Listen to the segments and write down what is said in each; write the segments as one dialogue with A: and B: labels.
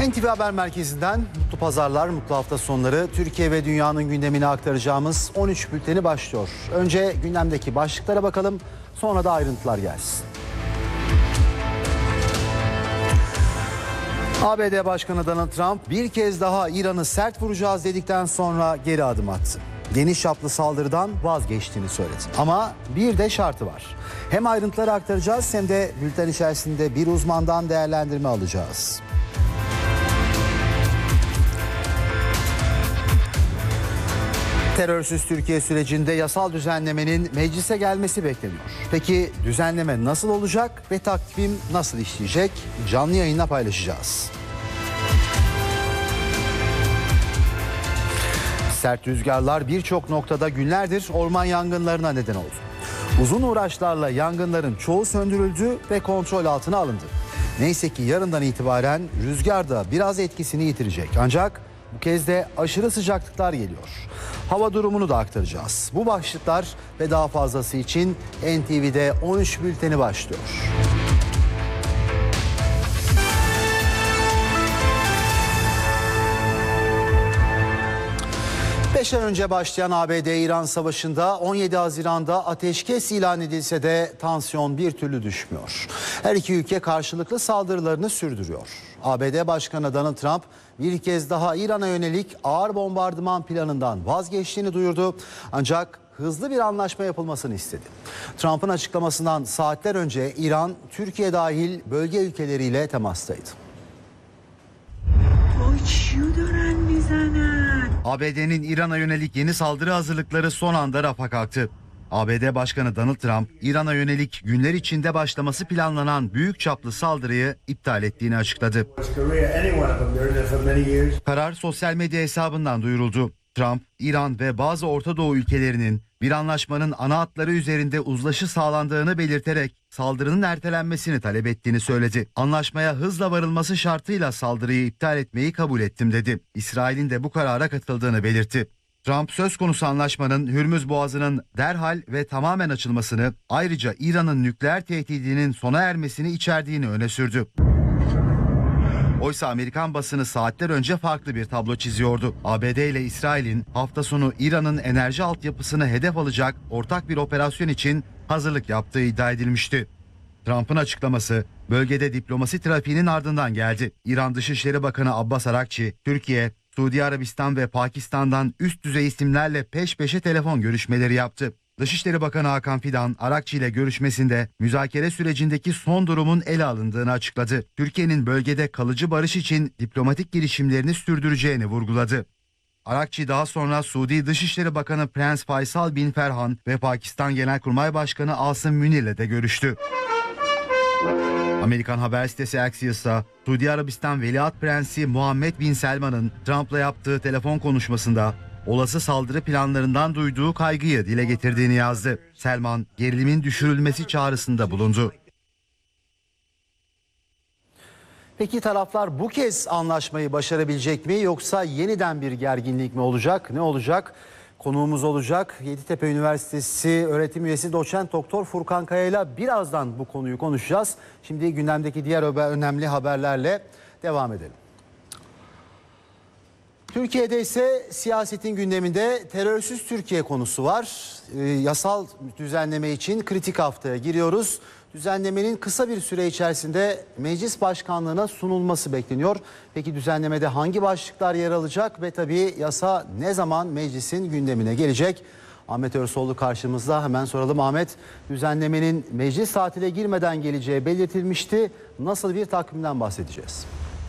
A: NTV Haber Merkezi'nden mutlu pazarlar, mutlu hafta sonları. Türkiye ve dünyanın gündemini aktaracağımız 13 bülteni başlıyor. Önce gündemdeki başlıklara bakalım, sonra da ayrıntılar gelsin. ABD Başkanı Donald Trump bir kez daha İran'ı sert vuracağız dedikten sonra geri adım attı. Geniş çaplı saldırıdan vazgeçtiğini söyledi. Ama bir de şartı var. Hem ayrıntıları aktaracağız hem de bülten içerisinde bir uzmandan değerlendirme alacağız. Terörsüz Türkiye sürecinde yasal düzenlemenin meclise gelmesi bekleniyor. Peki düzenleme nasıl olacak ve takvim nasıl işleyecek? Canlı yayınla paylaşacağız. Sert rüzgarlar birçok noktada günlerdir orman yangınlarına neden oldu. Uzun uğraşlarla yangınların çoğu söndürüldü ve kontrol altına alındı. Neyse ki yarından itibaren rüzgar da biraz etkisini yitirecek. Ancak bu kez de aşırı sıcaklıklar geliyor. Hava durumunu da aktaracağız. Bu başlıklar ve daha fazlası için NTV'de 13 bülteni başlıyor. 5 ay önce başlayan ABD-İran savaşında 17 Haziran'da ateşkes ilan edilse de tansiyon bir türlü düşmüyor. Her iki ülke karşılıklı saldırılarını sürdürüyor. ABD Başkanı Donald Trump bir kez daha İran'a yönelik ağır bombardıman planından vazgeçtiğini duyurdu. Ancak hızlı bir anlaşma yapılmasını istedi. Trump'ın açıklamasından saatler önce İran, Türkiye dahil bölge ülkeleriyle temastaydı. ABD'nin İran'a yönelik yeni saldırı hazırlıkları son anda rafa kalktı. ABD Başkanı Donald Trump, İran'a yönelik günler içinde başlaması planlanan büyük çaplı saldırıyı iptal ettiğini açıkladı. Karar sosyal medya hesabından duyuruldu. Trump, İran ve bazı Orta Doğu ülkelerinin bir anlaşmanın ana hatları üzerinde uzlaşı sağlandığını belirterek saldırının ertelenmesini talep ettiğini söyledi. Anlaşmaya hızla varılması şartıyla saldırıyı iptal etmeyi kabul ettim dedi. İsrail'in de bu karara katıldığını belirtti. Trump söz konusu anlaşmanın Hürmüz Boğazı'nın derhal ve tamamen açılmasını, ayrıca İran'ın nükleer tehdidinin sona ermesini içerdiğini öne sürdü. Oysa Amerikan basını saatler önce farklı bir tablo çiziyordu. ABD ile İsrail'in hafta sonu İran'ın enerji altyapısını hedef alacak ortak bir operasyon için hazırlık yaptığı iddia edilmişti. Trump'ın açıklaması bölgede diplomasi trafiğinin ardından geldi. İran Dışişleri Bakanı Abbas Arakçi, Türkiye, Suudi Arabistan ve Pakistan'dan üst düzey isimlerle peş peşe telefon görüşmeleri yaptı. Dışişleri Bakanı Hakan Fidan, Arakçi ile görüşmesinde müzakere sürecindeki son durumun ele alındığını açıkladı. Türkiye'nin bölgede kalıcı barış için diplomatik girişimlerini sürdüreceğini vurguladı. Arakçi daha sonra Suudi Dışişleri Bakanı Prens Faysal bin Ferhan ve Pakistan Genelkurmay Başkanı Asım Münir'le de görüştü. Amerikan haber sitesi Axios'ta Suudi Arabistan Veliaht Prensi Muhammed bin Selman'ın Trump'la yaptığı telefon konuşmasında olası saldırı planlarından duyduğu kaygıyı dile getirdiğini yazdı. Selman, gerilimin düşürülmesi çağrısında bulundu. Peki taraflar bu kez anlaşmayı başarabilecek mi, yoksa yeniden bir gerginlik mi olacak? Ne olacak? Konuğumuz olacak. Yeditepe Üniversitesi öğretim üyesi doçent doktor Furkan Kaya ile birazdan bu konuyu konuşacağız. Şimdi gündemdeki diğer önemli haberlerle devam edelim. Türkiye'de ise siyasetin gündeminde terörsüz Türkiye konusu var. Yasal düzenleme için kritik haftaya giriyoruz. Düzenlemenin kısa bir süre içerisinde meclis başkanlığına sunulması bekleniyor. Peki düzenlemede hangi başlıklar yer alacak ve tabii yasa ne zaman meclisin gündemine gelecek? Ahmet Örsoğlu karşımızda, hemen soralım. Ahmet, düzenlemenin meclis tatile girmeden geleceği belirtilmişti. Nasıl bir takvimden bahsedeceğiz?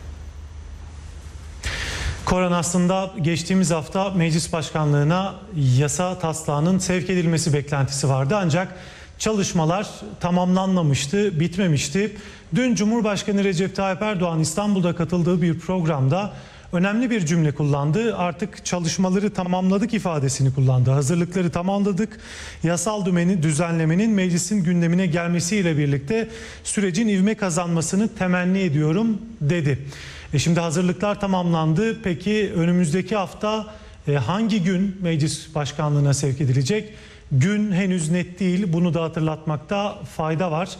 B: Koran, aslında geçtiğimiz hafta meclis başkanlığına yasa taslağının sevk edilmesi beklentisi vardı. Ancak çalışmalar tamamlanmamıştı, bitmemişti. Dün Cumhurbaşkanı Recep Tayyip Erdoğan İstanbul'da katıldığı bir programda önemli bir cümle kullandı. Artık çalışmaları tamamladık ifadesini kullandı. Hazırlıkları tamamladık. Yasal düzenlemenin meclisin gündemine gelmesiyle birlikte sürecin ivme kazanmasını temenni ediyorum dedi. Şimdi hazırlıklar tamamlandı. Peki önümüzdeki hafta hangi gün meclis başkanlığına sevk edilecek? Gün henüz net değil. Bunu da hatırlatmakta fayda var.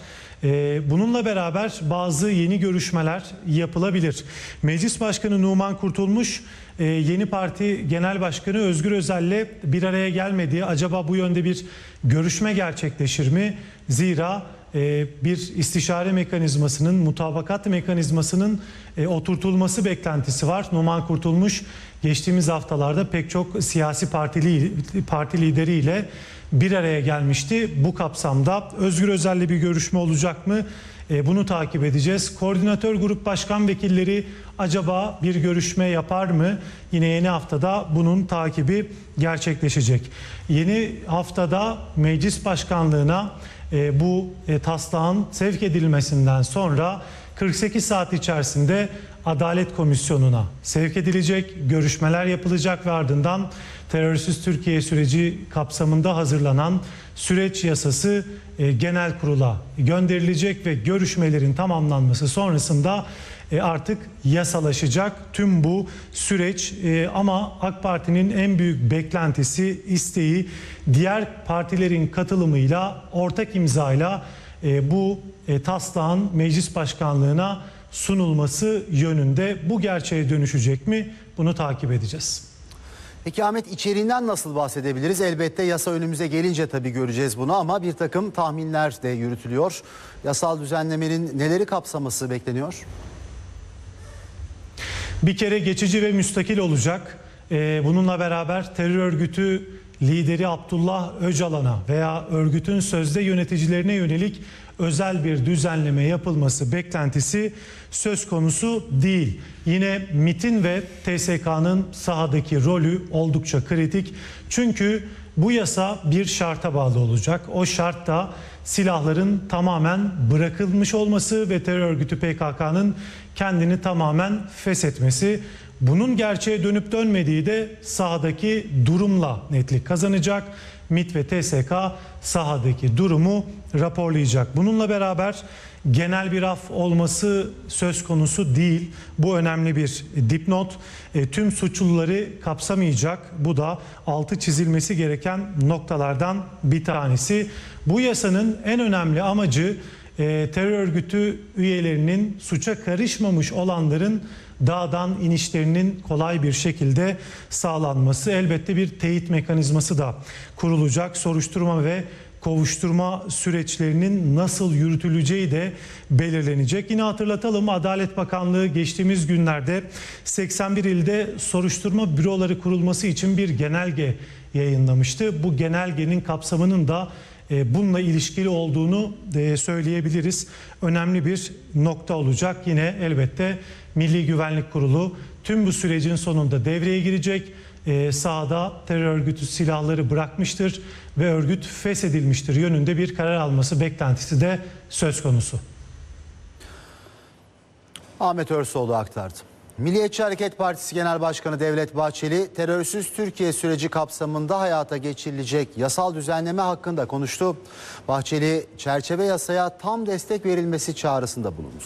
B: Bununla beraber bazı yeni görüşmeler yapılabilir. Meclis Başkanı Numan Kurtulmuş, yeni parti Genel Başkanı Özgür Özel'le bir araya gelmediği, acaba bu yönde bir görüşme gerçekleşir mi? Zira bir istişare mekanizmasının, mutabakat mekanizmasının oturtulması beklentisi var. Numan Kurtulmuş geçtiğimiz haftalarda pek çok siyasi parti lideriyle bir araya gelmişti. Bu kapsamda Özgür Özel'le bir görüşme olacak mı? Bunu takip edeceğiz. Koordinatör grup başkan vekilleri acaba bir görüşme yapar mı? Yine yeni haftada bunun takibi gerçekleşecek. Yeni haftada meclis başkanlığına bu taslağın sevk edilmesinden sonra 48 saat içerisinde Adalet Komisyonu'na sevk edilecek, görüşmeler yapılacak ve ardından terörsüz Türkiye süreci kapsamında hazırlanan süreç yasası genel kurula gönderilecek ve görüşmelerin tamamlanması sonrasında artık yasalaşacak tüm bu süreç. Ama AK Parti'nin en büyük beklentisi, isteği diğer partilerin katılımıyla, ortak imzayla bu taslağın meclis başkanlığına sunulması yönünde. Bu gerçeğe dönüşecek mi? Bunu takip edeceğiz.
A: Peki Ahmet, içeriğinden nasıl bahsedebiliriz? Elbette yasa önümüze gelince tabii göreceğiz bunu, ama bir takım tahminler de yürütülüyor. Yasal düzenlemenin neleri kapsaması bekleniyor?
B: Bir kere geçici ve müstakil olacak. Bununla beraber terör örgütü lideri Abdullah Öcalan'a veya örgütün sözde yöneticilerine yönelik özel bir düzenleme yapılması beklentisi söz konusu değil. Yine MİT'in ve TSK'nın sahadaki rolü oldukça kritik. Çünkü bu yasa bir şarta bağlı olacak. O şart da silahların tamamen bırakılmış olması ve terör örgütü PKK'nın kendini tamamen feshetmesi. Bunun gerçeğe dönüp dönmediği de sahadaki durumla netlik kazanacak. MİT ve TSK sahadaki durumu raporlayacak. Bununla beraber genel bir af olması söz konusu değil. Bu önemli bir dipnot. Tüm suçluları kapsamayacak. Bu da altı çizilmesi gereken noktalardan bir tanesi. Bu yasanın en önemli amacı terör örgütü üyelerinin, suça karışmamış olanların dağdan inişlerinin kolay bir şekilde sağlanması. Elbette bir teyit mekanizması da kurulacak. Soruşturma ve kovuşturma süreçlerinin nasıl yürütüleceği de belirlenecek. Yine hatırlatalım, Adalet Bakanlığı geçtiğimiz günlerde 81 ilde soruşturma büroları kurulması için bir genelge yayınlamıştı. Bu genelgenin kapsamının da bununla ilişkili olduğunu söyleyebiliriz. Önemli bir nokta olacak. Yine elbette Milli Güvenlik Kurulu tüm bu sürecin sonunda devreye girecek. Sahada terör örgütü silahları bırakmıştır ve örgüt feshedilmiştir yönünde bir karar alması beklentisi de söz konusu.
A: Ahmet Örsoğlu aktardı. Milliyetçi Hareket Partisi Genel Başkanı Devlet Bahçeli, terörsüz Türkiye süreci kapsamında hayata geçirilecek yasal düzenleme hakkında konuştu. Bahçeli, çerçeve yasaya tam destek verilmesi çağrısında bulundu.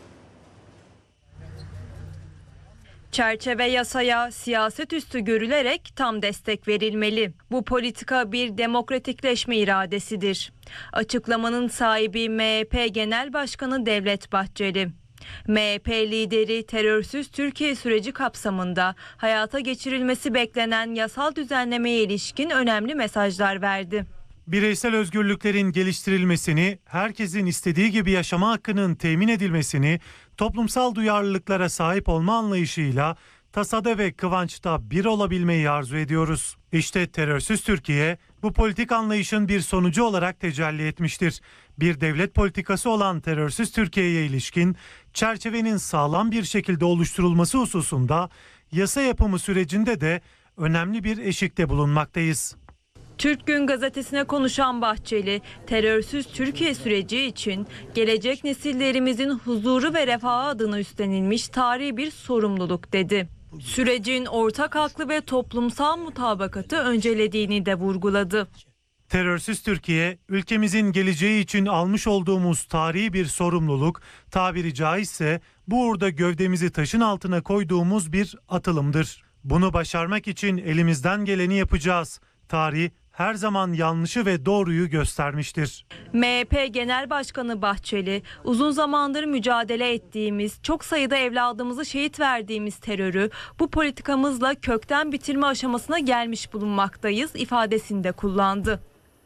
C: Çerçeve yasaya siyaset üstü görülerek tam destek verilmeli. Bu politika bir demokratikleşme iradesidir. Açıklamanın sahibi MHP Genel Başkanı Devlet Bahçeli. MHP lideri terörsüz Türkiye süreci kapsamında hayata geçirilmesi beklenen yasal düzenlemeye ilişkin önemli mesajlar verdi.
B: Bireysel özgürlüklerin geliştirilmesini, herkesin istediği gibi yaşama hakkının temin edilmesini, toplumsal duyarlılıklara sahip olma anlayışıyla tasada ve kıvançta bir olabilmeyi arzu ediyoruz. İşte terörsüz Türkiye bu politik anlayışın bir sonucu olarak tecelli etmiştir. Bir devlet politikası olan terörsüz Türkiye'ye ilişkin çerçevenin sağlam bir şekilde oluşturulması hususunda yasa yapımı sürecinde de önemli bir eşikte bulunmaktayız.
C: Türk Gün Gazetesi'ne konuşan Bahçeli, terörsüz Türkiye süreci için gelecek nesillerimizin huzuru ve refahı adına üstlenilmiş tarihi bir sorumluluk dedi. Sürecin ortak haklı ve toplumsal mutabakatı öncelediğini de vurguladı.
B: Terörsüz Türkiye, ülkemizin geleceği için almış olduğumuz tarihi bir sorumluluk, tabiri caizse bu uğurda gövdemizi taşın altına koyduğumuz bir atılımdır. Bunu başarmak için elimizden geleni yapacağız. Tarih her zaman yanlışı ve doğruyu göstermiştir.
C: MHP Genel Başkanı Bahçeli, uzun zamandır mücadele ettiğimiz, çok sayıda evladımızı şehit verdiğimiz terörü bu politikamızla kökten bitirme aşamasına gelmiş bulunmaktayız ifadesini de kullandı.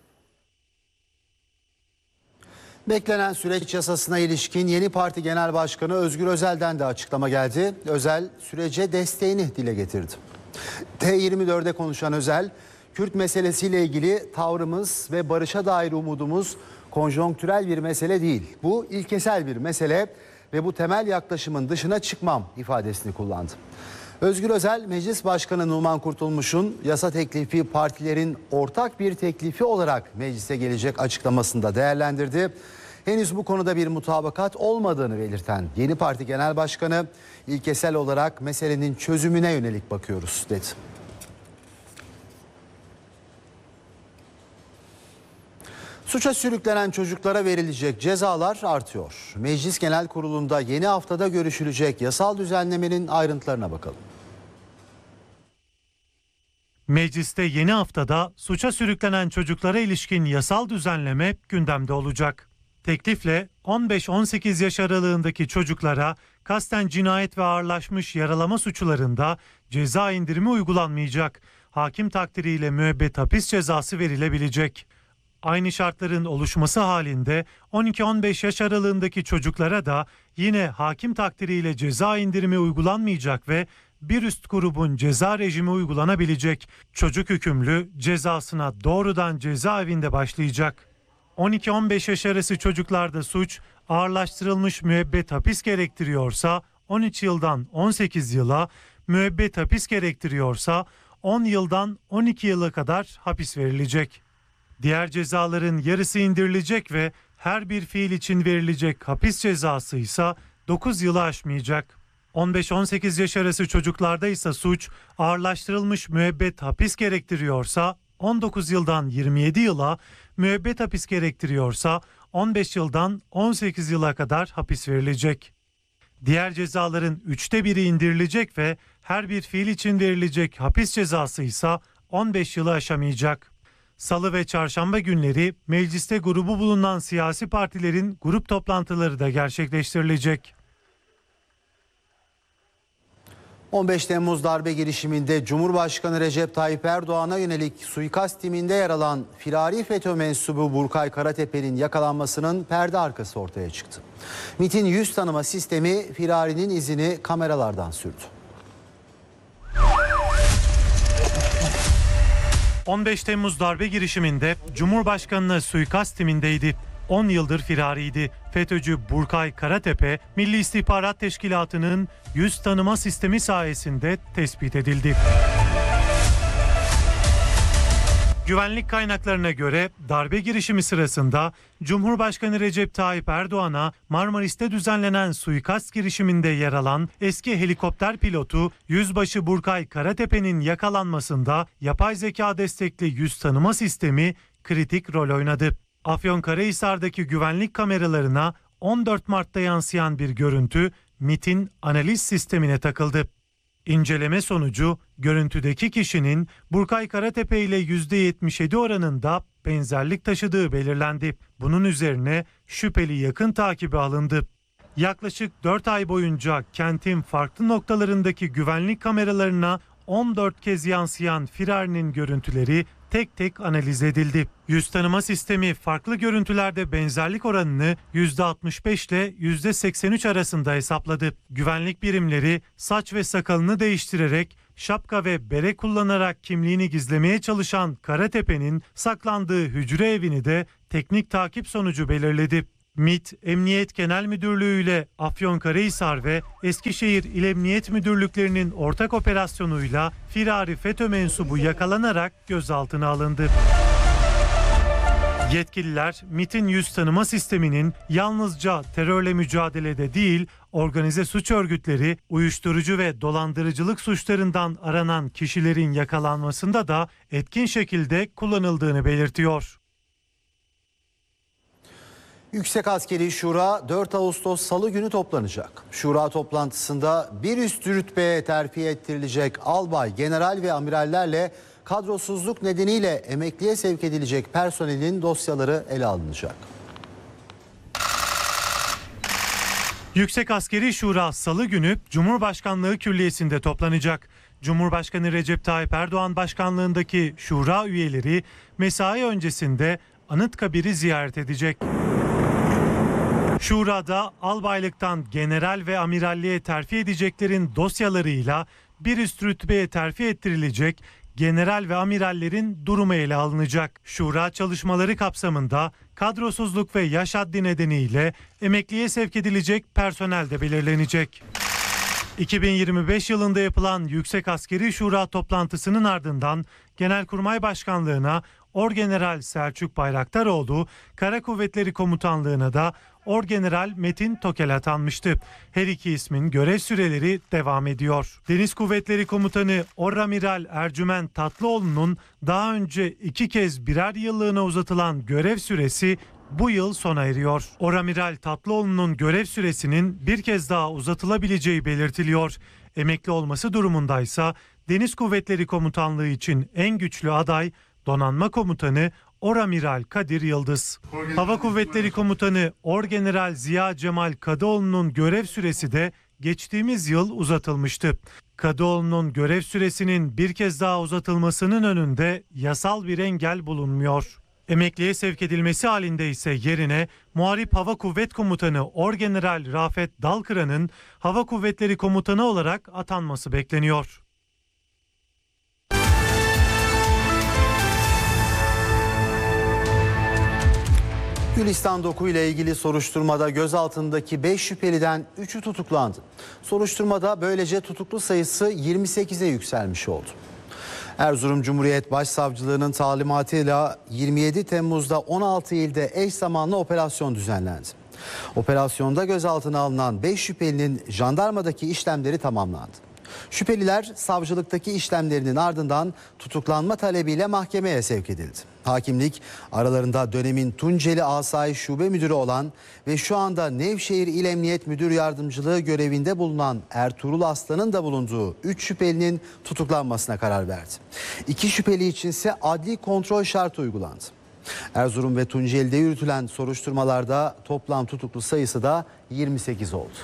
D: Beklenen süreç yasasına ilişkin yeni parti genel başkanı Özgür Özel'den de açıklama geldi. Özel sürece desteğini dile getirdi. T24'de konuşan Özel, Kürt meselesiyle ilgili tavrımız ve barışa dair umudumuz konjonktürel bir mesele değil. Bu ilkesel bir mesele ve bu temel yaklaşımın dışına çıkmam ifadesini kullandı. Özgür Özel, Meclis Başkanı Numan Kurtulmuş'un yasa teklifi partilerin ortak bir teklifi olarak meclise gelecek açıklamasında değerlendirdi. Henüz bu konuda bir mutabakat olmadığını belirten yeni parti genel başkanı, ilkesel olarak meselenin çözümüne yönelik bakıyoruz dedi. Suça sürüklenen çocuklara verilecek cezalar artıyor. Meclis Genel Kurulu'nda yeni haftada görüşülecek yasal düzenlemenin ayrıntılarına bakalım.
B: Mecliste yeni haftada suça sürüklenen çocuklara ilişkin yasal düzenleme gündemde olacak. Teklifle 15-18 yaş aralığındaki çocuklara kasten cinayet ve ağırlaşmış yaralama suçlarında ceza indirimi uygulanmayacak. Hakim takdiriyle müebbet hapis cezası verilebilecek. Aynı şartların oluşması halinde 12-15 yaş aralığındaki çocuklara da yine hakim takdiriyle ceza indirimi uygulanmayacak ve bir üst grubun ceza rejimi uygulanabilecek. Çocuk hükümlü cezasına doğrudan cezaevinde başlayacak. 12-15 yaş arası çocuklarda suç ağırlaştırılmış müebbet hapis gerektiriyorsa 13 yıldan 18 yıla, müebbet hapis gerektiriyorsa 10 yıldan 12 yıla kadar hapis verilecek. Diğer cezaların yarısı indirilecek ve her bir fiil için verilecek hapis cezası ise 9 yılı aşmayacak. 15-18 yaş arası çocuklarda ise suç ağırlaştırılmış müebbet hapis gerektiriyorsa 19 yıldan 27 yıla, müebbet hapis gerektiriyorsa 15 yıldan 18 yıla kadar hapis verilecek. Diğer cezaların 1/3 indirilecek ve her bir fiil için verilecek hapis cezası ise 15 yılı aşamayacak. Salı ve çarşamba günleri mecliste grubu bulunan siyasi partilerin grup toplantıları da gerçekleştirilecek.
D: 15 Temmuz darbe girişiminde Cumhurbaşkanı Recep Tayyip Erdoğan'a yönelik suikast timinde yer alan firari FETÖ mensubu Burkay Karatepe'nin yakalanmasının perde arkası ortaya çıktı. MİT'in yüz tanıma sistemi firarinin izini kameralardan sürdü.
B: 15 Temmuz darbe girişiminde Cumhurbaşkanı'na suikast timindeydi. 10 yıldır firariydi. FETÖ'cü Burkay Karatepe, Milli İstihbarat Teşkilatı'nın yüz tanıma sistemi sayesinde tespit edildi. Güvenlik kaynaklarına göre darbe girişimi sırasında Cumhurbaşkanı Recep Tayyip Erdoğan'a Marmaris'te düzenlenen suikast girişiminde yer alan eski helikopter pilotu Yüzbaşı Burkay Karatepe'nin yakalanmasında yapay zeka destekli yüz tanıma sistemi kritik rol oynadı. Afyonkarahisar'daki güvenlik kameralarına 14 Mart'ta yansıyan bir görüntü MİT'in analiz sistemine takıldı. İnceleme sonucu görüntüdeki kişinin Burkay Karatepe ile %77 oranında benzerlik taşıdığı belirlendi. Bunun üzerine şüpheli yakın takibi alındı. Yaklaşık 4 ay boyunca kentin farklı noktalarındaki güvenlik kameralarına 14 kez yansıyan firarinin görüntüleri tek tek analiz edildi. Yüz tanıma sistemi farklı görüntülerde benzerlik oranını %65 ile %83 arasında hesapladı. Güvenlik birimleri saç ve sakalını değiştirerek şapka ve bere kullanarak kimliğini gizlemeye çalışan Karatepe'nin saklandığı hücre evini de teknik takip sonucu belirledi. MİT, Emniyet Genel Müdürlüğü ile Afyonkarahisar ve Eskişehir İl Emniyet Müdürlüklerinin ortak operasyonuyla firari FETÖ mensubu yakalanarak gözaltına alındı. Yetkililer MİT'in yüz tanıma sisteminin yalnızca terörle mücadelede değil, organize suç örgütleri, uyuşturucu ve dolandırıcılık suçlarından aranan kişilerin yakalanmasında da etkin şekilde kullanıldığını belirtiyor.
D: Yüksek Askeri Şura 4 Ağustos Salı günü toplanacak. Şura toplantısında bir üst rütbeye terfi ettirilecek albay, general ve amirallerle kadrosuzluk nedeniyle emekliye sevk edilecek personelin dosyaları ele alınacak.
B: Yüksek Askeri Şura Salı günü Cumhurbaşkanlığı Külliyesi'nde toplanacak. Cumhurbaşkanı Recep Tayyip Erdoğan başkanlığındaki şura üyeleri mesai öncesinde Anıtkabir'i ziyaret edecek. Şurada albaylıktan general ve amiralliğe terfi edeceklerin dosyalarıyla bir üst rütbeye terfi ettirilecek general ve amirallerin durumu ele alınacak. Şura çalışmaları kapsamında kadrosuzluk ve yaş haddi nedeniyle emekliye sevk edilecek personel de belirlenecek. 2025 yılında yapılan Yüksek Askeri Şura toplantısının ardından Genelkurmay Başkanlığı'na Orgeneral Selçuk Bayraktaroğlu, Kara Kuvvetleri Komutanlığı'na da Orgeneral Metin Tokel atanmıştı. Her iki ismin görev süreleri devam ediyor. Deniz Kuvvetleri Komutanı Oramiral Ercüment Tatlıoğlu'nun daha önce 2 kez birer yıllığına uzatılan görev süresi bu yıl sona eriyor. Oramiral Tatlıoğlu'nun görev süresinin bir kez daha uzatılabileceği belirtiliyor. Emekli olması durumundaysa Deniz Kuvvetleri Komutanlığı için en güçlü aday Donanma Komutanı Oramiral Kadir Yıldız. Hava Kuvvetleri Komutanı Orgeneral Ziya Cemal Kadıoğlu'nun görev süresi de geçtiğimiz yıl uzatılmıştı. Kadıoğlu'nun görev süresinin bir kez daha uzatılmasının önünde yasal bir engel bulunmuyor. Emekliye sevk edilmesi halinde ise yerine Muharip Hava Kuvvet Komutanı Orgeneral Rafet Dalkıran'ın Hava Kuvvetleri Komutanı olarak atanması bekleniyor.
D: Gülistan Doku ile ilgili soruşturmada gözaltındaki 5 şüpheliden 3'ü tutuklandı. Soruşturmada böylece tutuklu sayısı 28'e yükselmiş oldu. Erzurum Cumhuriyet Başsavcılığı'nın talimatıyla 27 Temmuz'da 16 ilde eş zamanlı operasyon düzenlendi. Operasyonda gözaltına alınan 5 şüphelinin jandarmadaki işlemleri tamamlandı. Şüpheliler savcılıktaki işlemlerinin ardından tutuklanma talebiyle mahkemeye sevk edildi. Hakimlik aralarında dönemin Tunceli Asayiş Şube Müdürü olan ve şu anda Nevşehir İl Emniyet Müdür Yardımcılığı görevinde bulunan Ertuğrul Aslan'ın da bulunduğu 3 şüphelinin tutuklanmasına karar verdi. 2 şüpheli için ise adli kontrol şartı uygulandı. Erzurum ve Tunceli'de yürütülen soruşturmalarda toplam tutuklu sayısı da 28 oldu.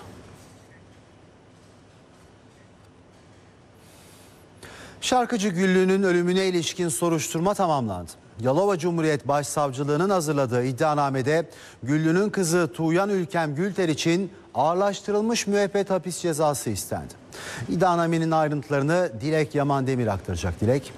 D: Şarkıcı Güllü'nün ölümüne ilişkin soruşturma tamamlandı. Yalova Cumhuriyet Başsavcılığı'nın hazırladığı iddianamede Güllü'nün kızı Tuğyan Ülkem Gülter için ağırlaştırılmış müebbet hapis cezası istendi. İddianamenin ayrıntılarını Dilek Yaman Demir aktaracak. Dilek.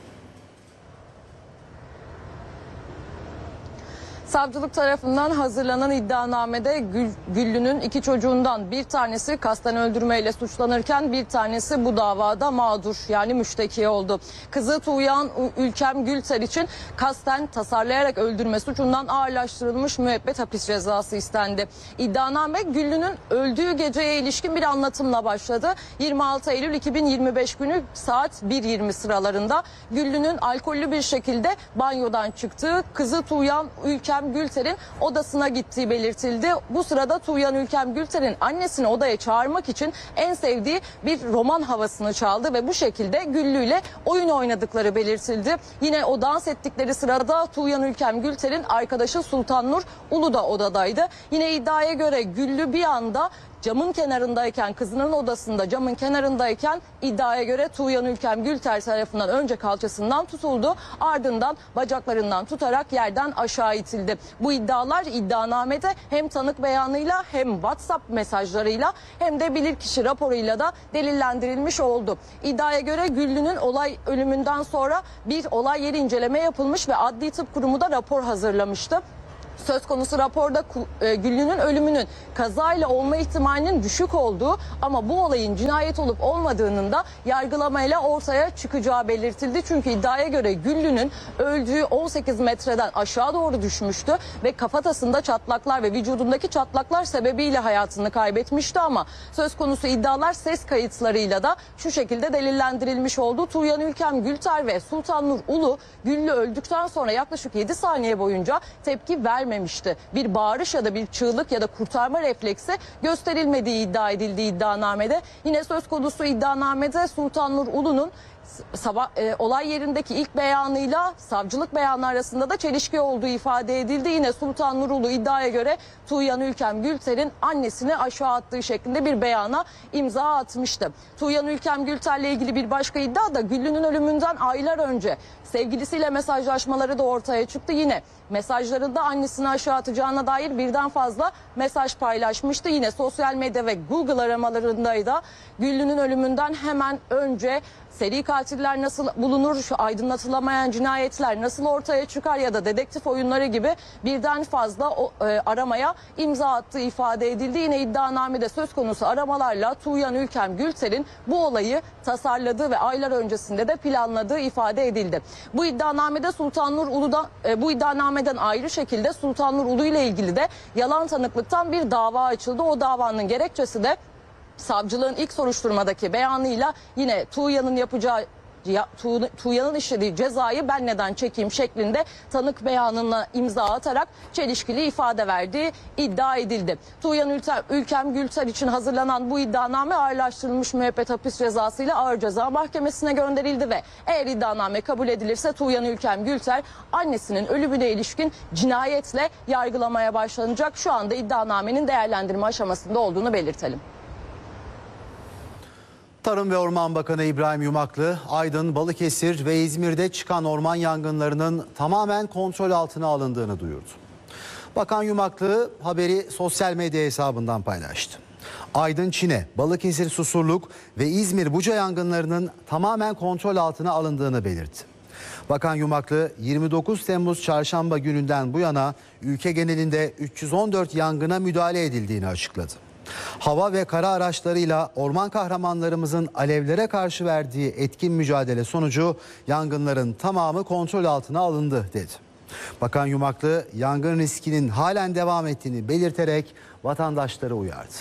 E: Savcılık tarafından hazırlanan iddianamede Güllü'nün 2 çocuğundan bir tanesi kasten öldürmeyle suçlanırken bir tanesi bu davada mağdur yani müşteki oldu. Kızı Tuğyan Ülkem Gülter için kasten tasarlayarak öldürme suçundan ağırlaştırılmış müebbet hapis cezası istendi. İddianame Güllü'nün öldüğü geceye ilişkin bir anlatımla başladı. 26 Eylül 2025 günü saat 1.20 sıralarında Güllü'nün alkollü bir şekilde banyodan çıktığı, kızı Tuğyan Ülkem Gülter'in odasına gittiği belirtildi. Bu sırada Tuğyan Ülkem Gülter'in annesini odaya çağırmak için en sevdiği bir roman havasını çaldı ve bu şekilde Güllü ile oyun oynadıkları belirtildi. Yine o dans ettikleri sırada Tuğyan Ülkem Gülter'in arkadaşı Sultan Nur Ulu da odadaydı. Yine iddiaya göre Güllü bir anda camın kenarındayken, kızının odasında camın kenarındayken iddiaya göre Tuğyan Ülkem Gülter tarafından önce kalçasından tutuldu, ardından bacaklarından tutarak yerden aşağı itildi. Bu iddialar iddianamede hem tanık beyanıyla hem WhatsApp mesajlarıyla hem de bilirkişi raporuyla da delillendirilmiş oldu. İddiaya göre Güllü'nün olay ölümünden sonra bir olay yeri inceleme yapılmış ve Adli Tıp Kurumu da rapor hazırlamıştı. Söz konusu raporda Güllü'nün ölümünün kazayla olma ihtimalinin düşük olduğu ama bu olayın cinayet olup olmadığının da yargılamayla ortaya çıkacağı belirtildi. Çünkü iddiaya göre Güllü'nün öldüğü 18 metreden aşağı doğru düşmüştü ve kafatasında çatlaklar ve vücudundaki çatlaklar sebebiyle hayatını kaybetmişti ama söz konusu iddialar ses kayıtlarıyla da şu şekilde delillendirilmiş oldu. Tuğyan Ülkem Gülter ve Sultan Nur Ulu Güllü öldükten sonra yaklaşık 7 saniye boyunca tepki vermemişti. Bir bağırış ya da bir çığlık ya da kurtarma refleksi gösterilmediği iddia edildiği iddianamede. Yine söz konusu iddianamede Sultan Nur Ulu'nun olay yerindeki ilk beyanıyla savcılık beyanı arasında da çelişki olduğu ifade edildi. Yine Sultan Nurulu iddiaya göre Tuğyan Ülkem Gülter'in annesini aşağı attığı şeklinde bir beyana imza atmıştı. Tuğyan Ülkem Gülter'le ilgili bir başka iddia da Güllü'nün ölümünden aylar önce sevgilisiyle mesajlaşmaları da ortaya çıktı. Yine mesajlarında annesini aşağı atacağına dair birden fazla mesaj paylaşmıştı. Yine sosyal medya ve Google aramalarındaydı. Güllü'nün ölümünden hemen önce seri katiller nasıl bulunur, aydınlatılamayan cinayetler nasıl ortaya çıkar ya da dedektif oyunları gibi birden fazla aramaya imza attığı ifade edildi. Yine iddianamede söz konusu aramalarla Tuğyan Ülkem Gülter'in bu olayı tasarladığı ve aylar öncesinde de planladığı ifade edildi. Bu iddianameden ayrı şekilde Sultan Nur Ulu ile ilgili de yalan tanıklıktan bir dava açıldı. O davanın gerekçesi de savcılığın ilk soruşturmadaki beyanıyla yine Tuğyan'ın işlediği cezayı ben neden çekeyim şeklinde tanık beyanına imza atarak çelişkili ifade verdiği iddia edildi. Tuğyan Ülkem Gülter için hazırlanan bu iddianame ağırlaştırılmış müebbet hapis cezasıyla Ağır Ceza Mahkemesi'ne gönderildi ve eğer iddianame kabul edilirse Tuğyan Ülkem Gülter annesinin ölümüne ilişkin cinayetle yargılamaya başlanacak. Şu anda iddianamenin değerlendirme aşamasında olduğunu belirtelim.
D: Tarım ve Orman Bakanı İbrahim Yumaklı, Aydın, Balıkesir ve İzmir'de çıkan orman yangınlarının tamamen kontrol altına alındığını duyurdu. Bakan Yumaklı haberi sosyal medya hesabından paylaştı. Aydın Çine, Balıkesir Susurluk ve İzmir Buca yangınlarının tamamen kontrol altına alındığını belirtti. Bakan Yumaklı 29 Temmuz çarşamba gününden bu yana ülke genelinde 314 yangına müdahale edildiğini açıkladı. Hava ve kara araçlarıyla orman kahramanlarımızın alevlere karşı verdiği etkin mücadele sonucu yangınların tamamı kontrol altına alındı dedi. Bakan Yumaklı yangın riskinin halen devam ettiğini belirterek vatandaşları uyardı.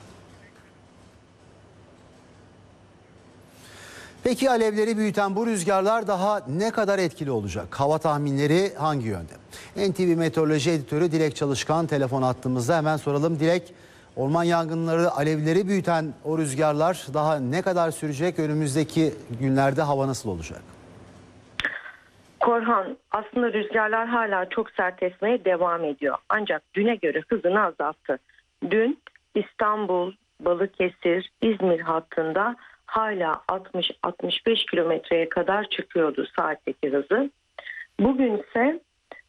D: Peki alevleri büyüten bu rüzgarlar daha ne kadar etkili olacak? Hava tahminleri hangi yönde? NTV Meteoroloji Editörü Dilek Çalışkan telefon attığımızda hemen soralım. Dilek, orman yangınları, alevleri büyüten o rüzgarlar daha ne kadar sürecek? Önümüzdeki günlerde hava nasıl olacak?
F: Korhan, aslında rüzgarlar hala çok sert esmeye devam ediyor. Ancak düne göre hızını azalttı. Dün İstanbul, Balıkesir, İzmir hattında hala 60-65 kilometreye kadar çıkıyordu saatteki hızı. Bugün ise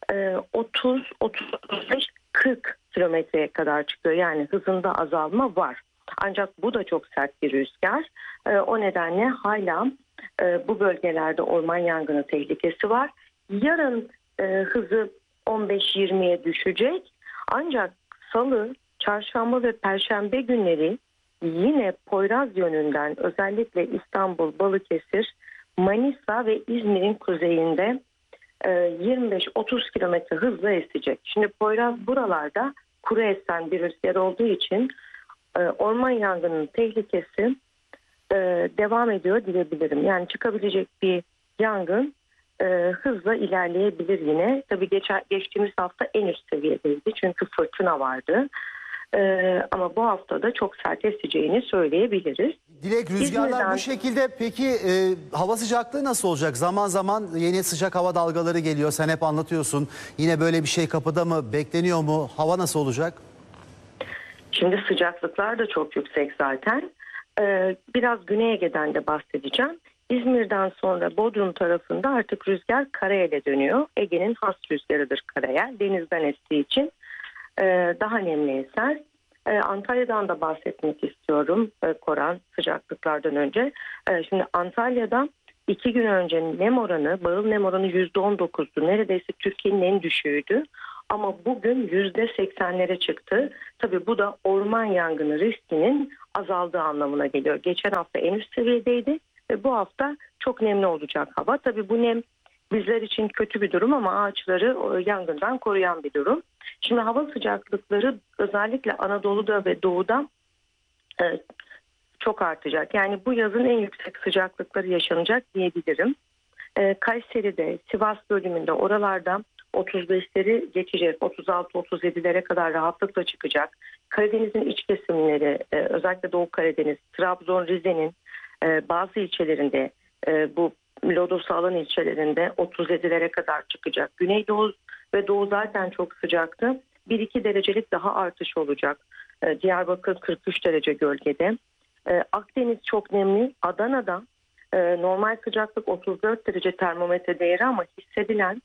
F: 30-35-40 kilometreye kadar çıkıyor. Yani hızında azalma var. Ancak bu da çok sert bir rüzgar. O nedenle hala bu bölgelerde orman yangını tehlikesi var. Yarın hızı 15-20'ye düşecek. Ancak salı, çarşamba ve perşembe günleri yine Poyraz yönünden özellikle İstanbul, Balıkesir, Manisa ve İzmir'in kuzeyinde 25-30 kilometre hızla esecek. Şimdi Poyraz buralarda kuru esen bir rüzgar olduğu için orman yangının tehlikesi devam ediyor diyebilirim. Yani çıkabilecek bir yangın hızla ilerleyebilir yine. Tabii geçtiğimiz hafta en üst seviyedeydi çünkü fırtına vardı. Ama bu hafta da çok sert eseceğini söyleyebiliriz.
D: Dilek, rüzgarlar bu şekilde peki hava sıcaklığı nasıl olacak? Zaman zaman yeni sıcak hava dalgaları geliyor. Sen hep anlatıyorsun. Yine böyle bir şey kapıda mı? Bekleniyor mu? Hava nasıl olacak?
F: Şimdi sıcaklıklar da çok yüksek zaten. Biraz Güney Ege'den de bahsedeceğim. İzmir'den sonra Bodrum tarafında artık rüzgar karayele dönüyor. Ege'nin has rüzgarıdır karayel. Denizden estiği için daha nemli eser. Antalya'dan da bahsetmek istiyorum Koran, sıcaklıklardan önce. Şimdi Antalya'da 2 gün önce nem oranı, bağıl nem oranı %19'du. Neredeyse Türkiye'nin en düşüğüydü. Ama bugün %80'lere çıktı. Tabii bu da orman yangını riskinin azaldığı anlamına geliyor. Geçen hafta en üst seviyedeydi ve bu hafta çok nemli olacak hava. Tabii bu nem bizler için kötü bir durum ama ağaçları yangından koruyan bir durum. Şimdi hava sıcaklıkları özellikle Anadolu'da ve Doğu'da çok artacak. Yani bu yazın en yüksek sıcaklıkları yaşanacak diyebilirim. Kayseri'de, Sivas bölümünde oralarda 35'leri geçecek, 36-37'lere kadar rahatlıkla çıkacak. Karadeniz'in iç kesimleri, özellikle Doğu Karadeniz, Trabzon, Rize'nin bazı ilçelerinde Bu lodosu alan ilçelerinde 37'lere kadar çıkacak. Güneydoğu ve Doğu zaten çok sıcaktı. 1-2 derecelik daha artış olacak. Diyarbakır 43 derece gölgede. Akdeniz çok nemli. Adana'da normal sıcaklık 34 derece termometre değeri ama hissedilen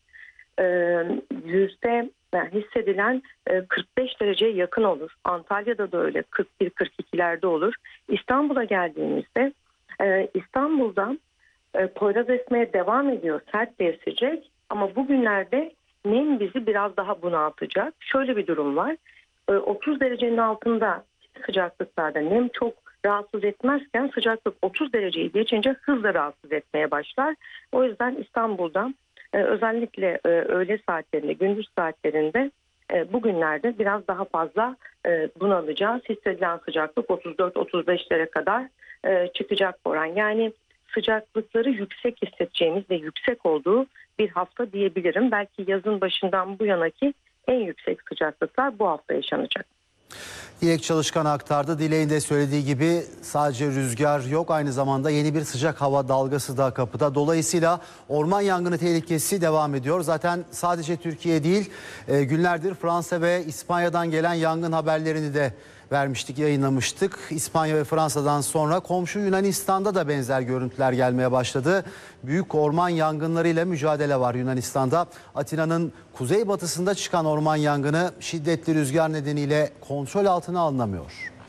F: hissedilen 45 dereceye yakın olur. Antalya'da da öyle 41-42'lerde olur. İstanbul'a geldiğimizde İstanbul'da Poyraz esmeye devam ediyor. Sert bir esecek ama bugünlerde nem bizi biraz daha bunaltacak. Şöyle bir durum var. 30 derecenin altında sıcaklıklarda nem çok rahatsız etmezken sıcaklık 30 dereceyi geçince hızla rahatsız etmeye başlar. O yüzden İstanbul'da özellikle öğle saatlerinde, gündüz saatlerinde bugünlerde biraz daha fazla bunalacağız. Hissedilen sıcaklık 34-35'lere kadar çıkacak oran. Yani sıcaklıkları yüksek hissedeceğimiz ve yüksek olduğu bir hafta diyebilirim. Belki yazın başından bu yanaki en yüksek sıcaklıklar bu hafta yaşanacak.
D: Dilek Çalışkan aktardı. Dilek'in de söylediği gibi sadece rüzgar yok, aynı zamanda yeni bir sıcak hava dalgası da kapıda. Dolayısıyla orman yangını tehlikesi devam ediyor. Zaten sadece Türkiye değil, günlerdir Fransa ve İspanya'dan gelen yangın haberlerini de vermiştik, yayınlamıştık. İspanya ve Fransa'dan sonra komşu Yunanistan'da da benzer görüntüler gelmeye başladı. Büyük orman yangınlarıyla mücadele var Yunanistan'da. Atina'nın kuzeybatısında çıkan orman yangını şiddetli rüzgar nedeniyle kontrol altına alınamıyor.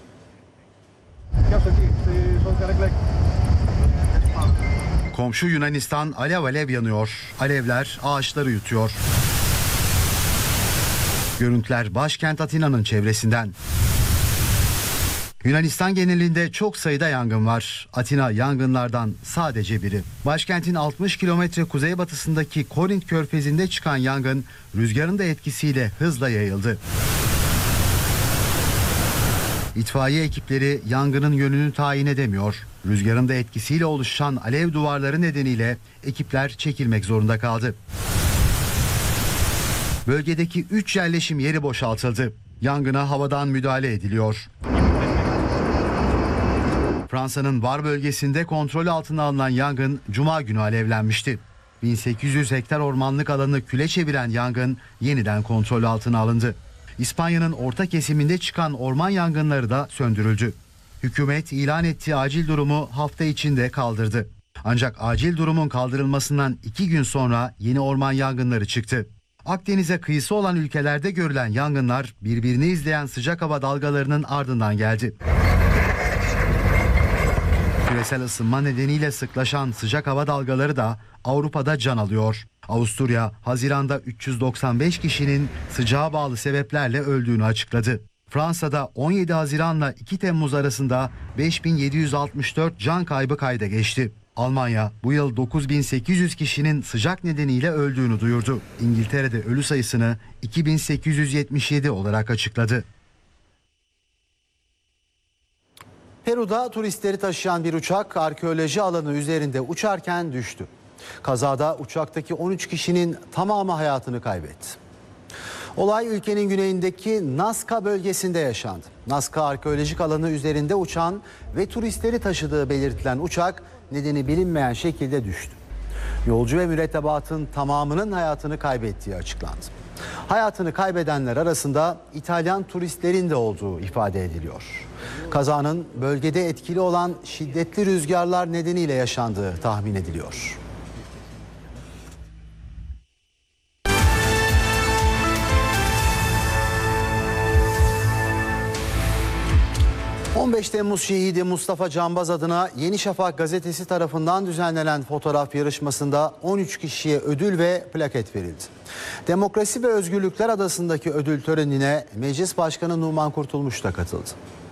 A: Komşu Yunanistan alev alev yanıyor. Alevler ağaçları yutuyor. Görüntüler başkent Atina'nın çevresinden. Yunanistan genelinde çok sayıda yangın var. Atina yangınlardan sadece biri. Başkentin 60 kilometre kuzeybatısındaki Korint Körfezi'nde çıkan yangın rüzgarın da etkisiyle hızla yayıldı. İtfaiye ekipleri yangının yönünü tayin edemiyor. Rüzgarın da etkisiyle oluşan alev duvarları nedeniyle ekipler çekilmek zorunda kaldı. Bölgedeki 3 yerleşim yeri boşaltıldı. Yangına havadan müdahale ediliyor. Fransa'nın Var bölgesinde kontrol altına alınan yangın Cuma günü alevlenmişti. 1800 hektar ormanlık alanı küle çeviren yangın yeniden kontrol altına alındı. İspanya'nın orta kesiminde çıkan orman yangınları da söndürüldü. Hükümet ilan ettiği acil durumu hafta içinde kaldırdı. Ancak acil durumun kaldırılmasından 2 gün sonra yeni orman yangınları çıktı. Akdeniz'e kıyısı olan ülkelerde görülen yangınlar birbirini izleyen sıcak hava dalgalarının ardından geldi. Küresel ısınma nedeniyle sıklaşan sıcak hava dalgaları da Avrupa'da can alıyor. Avusturya, Haziran'da 395 kişinin sıcağa bağlı sebeplerle öldüğünü açıkladı. Fransa'da 17 Haziran'la 2 Temmuz arasında 5764 can kaybı kayda geçti. Almanya bu yıl 9800 kişinin sıcak nedeniyle öldüğünü duyurdu. İngiltere'de ölü sayısını 2877 olarak açıkladı.
D: Peru'da turistleri taşıyan bir uçak arkeoloji alanı üzerinde uçarken düştü. Kazada uçaktaki 13 kişinin tamamı hayatını kaybetti. Olay ülkenin güneyindeki Nazca bölgesinde yaşandı. Nazca arkeolojik alanı üzerinde uçan ve turistleri taşıdığı belirtilen uçak nedeni bilinmeyen şekilde düştü. Yolcu ve mürettebatın tamamının hayatını kaybettiği açıklandı. Hayatını kaybedenler arasında İtalyan turistlerin de olduğu ifade ediliyor. Kazanın bölgede etkili olan şiddetli rüzgarlar nedeniyle yaşandığı tahmin ediliyor. ...15 Temmuz şehidi Mustafa Canbaz adına Yeni Şafak gazetesi tarafından düzenlenen fotoğraf yarışmasında 13 kişiye ödül ve plaket verildi. Demokrasi ve Özgürlükler Adası'ndaki ödül törenine Meclis Başkanı Numan Kurtulmuş da katıldı.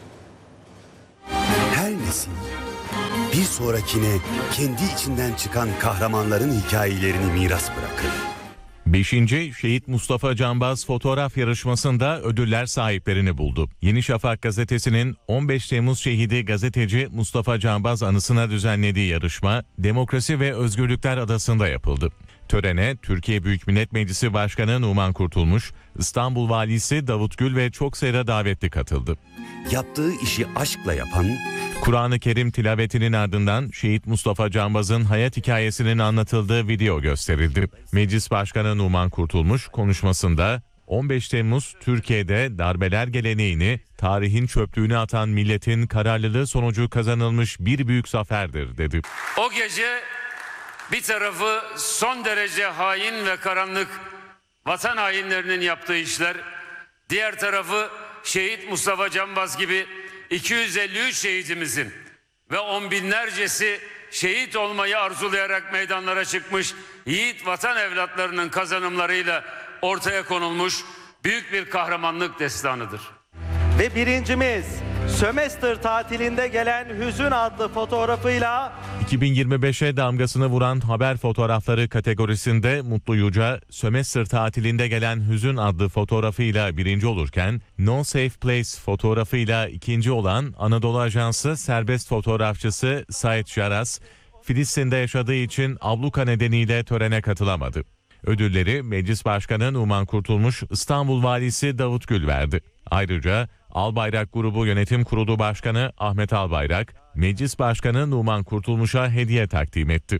G: Her nesil bir sonrakine kendi içinden çıkan kahramanların hikayelerini miras bırakır.
H: 5. Şehit Mustafa Canbaz fotoğraf yarışmasında ödüller sahiplerini buldu. Yeni Şafak gazetesinin 15 Temmuz şehidi gazeteci Mustafa Canbaz anısına düzenlediği yarışma Demokrasi ve Özgürlükler Adası'nda yapıldı. Törene Türkiye Büyük Millet Meclisi Başkanı Numan Kurtulmuş, İstanbul Valisi Davut Gül ve çok sayıda davetli katıldı.
G: Yaptığı işi aşkla yapan,
H: Kur'an-ı Kerim tilavetinin ardından Şehit Mustafa Canbaz'ın hayat hikayesinin anlatıldığı video gösterildi. Meclis Başkanı Numan Kurtulmuş konuşmasında 15 Temmuz Türkiye'de darbeler geleneğini, tarihin çöplüğüne atan milletin kararlılığı sonucu kazanılmış bir büyük zaferdir dedi.
I: O gece bir tarafı son derece hain ve karanlık vatan hainlerinin yaptığı işler, diğer tarafı Şehit Mustafa Canbaz gibi 253 şehitimizin ve on binlercesi şehit olmayı arzulayarak meydanlara çıkmış yiğit vatan evlatlarının kazanımlarıyla ortaya konulmuş büyük bir kahramanlık destanıdır.
J: Ve birincimiz sömestr tatilinde gelen hüzün adlı fotoğrafıyla
H: 2025'e damgasını vuran haber fotoğrafları kategorisinde Mutlu Yüce, sömestr tatilinde gelen hüzün adlı fotoğrafıyla birinci olurken, No Safe Place fotoğrafıyla ikinci olan Anadolu Ajansı serbest fotoğrafçısı Sait Jaras, Filistin'de yaşadığı için abluka nedeniyle törene katılamadı. Ödülleri Meclis Başkanı Numan Kurtulmuş, İstanbul Valisi Davut Gül verdi. Ayrıca Albayrak Grubu Yönetim Kurulu Başkanı Ahmet Albayrak, Meclis Başkanı Numan Kurtulmuş'a hediye takdim etti.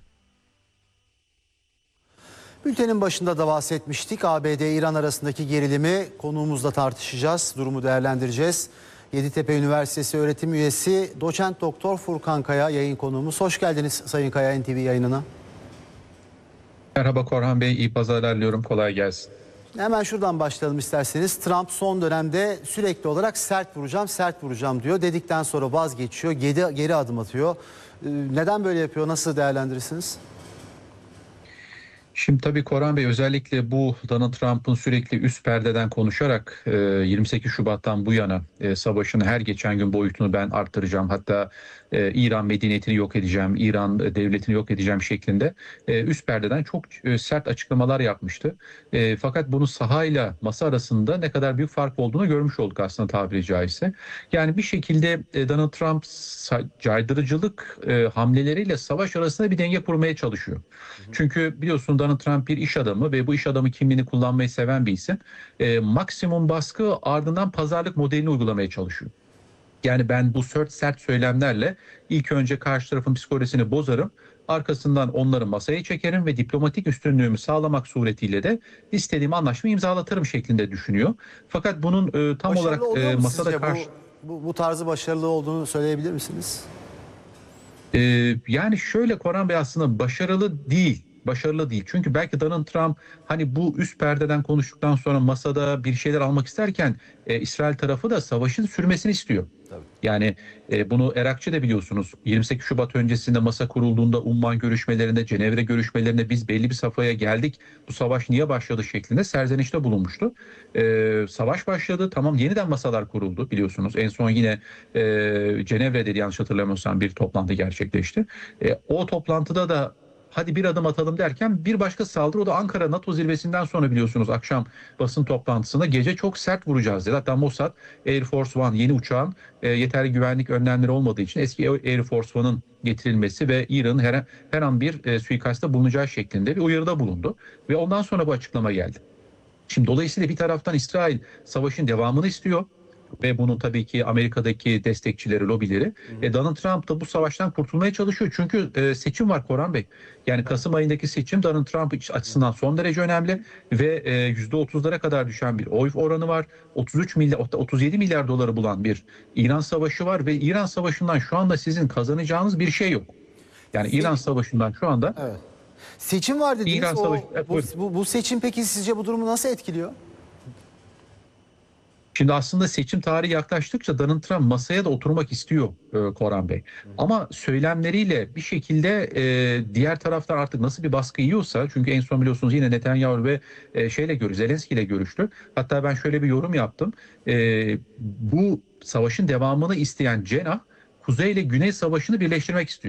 D: Bültenin başında da bahsetmiştik. ABD-İran arasındaki gerilimi konuğumuzla tartışacağız, durumu değerlendireceğiz. Yeditepe Üniversitesi öğretim üyesi Doçent Doktor Furkan Kaya yayın konuğumuz. Hoş geldiniz Sayın Kaya NTV yayınına.
K: Merhaba Korhan Bey, iyi pazarlar diliyorum, kolay gelsin.
D: Hemen şuradan başlayalım isterseniz. Trump son dönemde sürekli olarak sert vuracağım diyor. Dedikten sonra vazgeçiyor, geri adım atıyor. Neden böyle yapıyor, nasıl değerlendirirsiniz?
K: Şimdi tabii Korhan Bey, özellikle bu Donald Trump'ın sürekli üst perdeden konuşarak 28 Şubat'tan bu yana savaşın her geçen gün boyutunu ben arttıracağım. Hatta İran medeniyetini yok edeceğim, İran devletini yok edeceğim şeklinde üst perdeden çok sert açıklamalar yapmıştı. Fakat bunu sahayla masa arasında ne kadar büyük fark olduğunu görmüş olduk aslında tabiri caizse. Yani bir şekilde Donald Trump caydırıcılık hamleleriyle savaş arasında bir denge kurmaya çalışıyor. Çünkü biliyorsun Donald Trump bir iş adamı ve bu iş adamı kimliğini kullanmayı seven bir isim. Maksimum baskı ardından pazarlık modelini uygulamaya çalışıyor. Yani ben bu sert söylemlerle ilk önce karşı tarafın psikolojisini bozarım. Arkasından onları masaya çekerim ve diplomatik üstünlüğümü sağlamak suretiyle de istediğim anlaşmayı imzalatırım şeklinde düşünüyor. Fakat bunun tam
D: Başarılı
K: olarak masada karşı...
D: Bu tarzı başarılı olduğunu söyleyebilir misiniz?
K: Yani şöyle Korhan Bey, aslında başarılı değil. Çünkü belki Donald Trump hani bu üst perdeden konuştuktan sonra masada bir şeyler almak isterken İsrail tarafı da savaşın sürmesini istiyor.
D: Tabii.
K: Yani bunu Irakçı da biliyorsunuz. 28 Şubat öncesinde masa kurulduğunda Umman görüşmelerinde, Cenevre görüşmelerinde biz belli bir safhaya geldik. Bu savaş niye başladı şeklinde serzenişte bulunmuştu. Savaş başladı. Tamam, yeniden masalar kuruldu biliyorsunuz. En son yine Cenevre'de yanlış hatırlamıyorsam bir toplantı gerçekleşti. O toplantıda da hadi bir adım atalım derken bir başka saldırı, o da Ankara NATO zirvesinden sonra biliyorsunuz akşam basın toplantısında gece çok sert vuracağız dedi. Hatta Mossad Air Force One yeni uçağın yeterli güvenlik önlemleri olmadığı için eski Air Force One'ın getirilmesi ve İran'ın her an bir suikasta bulunacağı şeklinde bir uyarıda bulundu. Ve ondan sonra bu açıklama geldi. Şimdi dolayısıyla bir taraftan İsrail savaşın devamını istiyor. Ve bunun tabii ki Amerika'daki destekçileri, lobileri. Donald Trump da bu savaştan kurtulmaya çalışıyor. Çünkü seçim var Korhan Bey. Yani Kasım ayındaki seçim Donald Trump açısından son derece önemli. Ve %30'lara kadar düşen bir oy oranı var. 37 milyar doları bulan bir İran savaşı var. Ve İran savaşından şu anda sizin kazanacağınız bir şey yok. Yani İran savaşından şu anda...
D: Evet. Seçim var dediniz.
K: İran savaşı...
D: Bu seçim peki sizce bu durumu nasıl etkiliyor?
K: Şimdi aslında seçim tarihi yaklaştıkça Donald Trump masaya da oturmak istiyor Korhan Bey. Ama söylemleriyle bir şekilde diğer taraftar artık nasıl bir baskı yiyorsa, çünkü en son biliyorsunuz yine Netanyahu ve Zelenski ile görüştü. Hatta ben şöyle bir yorum yaptım. Bu savaşın devamını isteyen cenah Kuzey ile Güney Savaşı'nı birleştirmek istiyor.